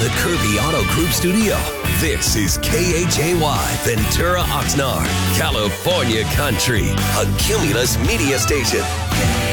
the Kirby Auto Group studio. This is KHAY, Ventura, Oxnard, California Country, a Cumulus media station.